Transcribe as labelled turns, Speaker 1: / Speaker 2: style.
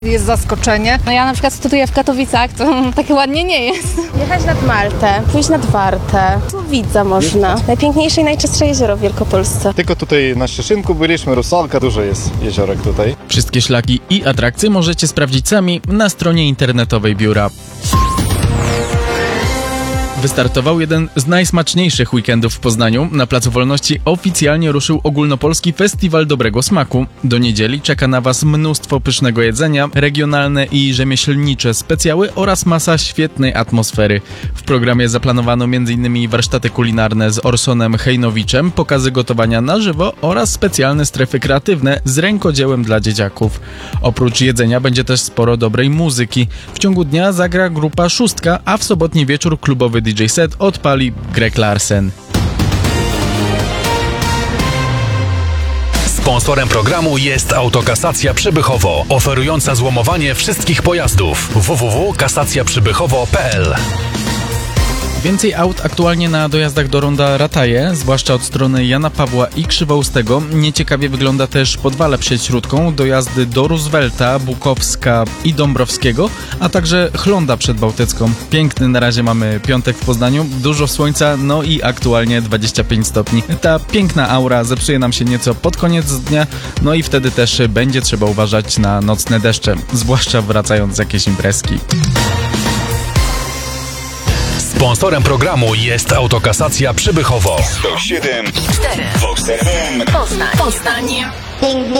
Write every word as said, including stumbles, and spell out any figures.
Speaker 1: Jest zaskoczenie.
Speaker 2: No ja na przykład studiuję w Katowicach, to takie ładnie nie jest.
Speaker 3: Jechać nad Maltę, pójść nad Wartę. Tu Widza można. Najpiękniejsze i najczystsze jezioro w Wielkopolsce.
Speaker 4: Tylko tutaj na Szczecinku byliśmy, Rusalka, dużo jest jeziorek tutaj.
Speaker 5: Wszystkie szlaki i atrakcje możecie sprawdzić sami na stronie internetowej biura. Wystartował jeden z najsmaczniejszych weekendów w Poznaniu. Na Placu Wolności oficjalnie ruszył ogólnopolski Festiwal Dobrego Smaku. Do niedzieli czeka na Was mnóstwo pysznego jedzenia, regionalne i rzemieślnicze specjały oraz masa świetnej atmosfery. W programie zaplanowano między innymi warsztaty kulinarne z Orsonem Hejnowiczem, pokazy gotowania na żywo oraz specjalne strefy kreatywne z rękodziełem dla dzieciaków. Oprócz jedzenia będzie też sporo dobrej muzyki. W ciągu dnia zagra grupa Szóstka, a w sobotni wieczór klubowy D J set odpali Greg Larsen.
Speaker 6: Sponsorem programu jest Autokasacja Przybychowo, oferująca złomowanie wszystkich pojazdów. w w w kropka kasacja przybychowo kropka p l.
Speaker 5: Więcej aut aktualnie na dojazdach do ronda Rataje, zwłaszcza od strony Jana Pawła i Krzywoustego. Nieciekawie wygląda też Podwale przed Śródką, dojazdy do Roosevelta, Bukowska i Dąbrowskiego, a także Chlonda przed Bałtycką. Piękny na razie mamy piątek w Poznaniu, dużo słońca, no i aktualnie dwadzieścia pięć stopni. Ta piękna aura zepsuje nam się nieco pod koniec dnia, no i wtedy też będzie trzeba uważać na nocne deszcze, zwłaszcza wracając z jakiejś imprezki.
Speaker 6: Sponsorem programu jest Autokasacja Przybychowo.
Speaker 7: sto siedem i cztery Vox F M
Speaker 8: Poznań. Poznań.